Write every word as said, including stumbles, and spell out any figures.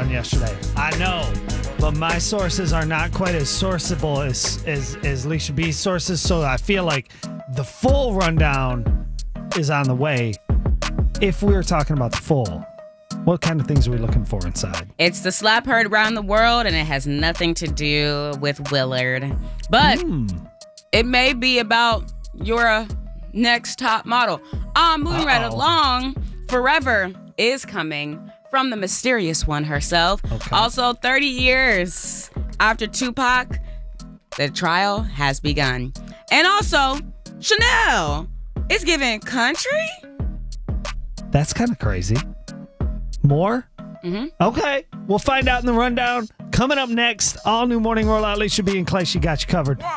rundown yesterday. I know, but my sources are not quite as sourceable as, as, as Alicia B's sources, so I feel like the full rundown is on the way. If we were talking about the full, what kind of things are we looking for inside? It's the slap heard around the world, and it has nothing to do with Willard. But mm. it may be about your uh, next top model. Um, moving Uh-oh. right along, Forever is coming from the mysterious one herself. Okay. Also, thirty years after Tupac, the trial has begun. And also, Chanel is giving country? That's kind of crazy. More? Mm-hmm. Okay. We'll find out in the rundown. Coming up next, all new Morning Rollout. Alicia B and Clay, she got you covered.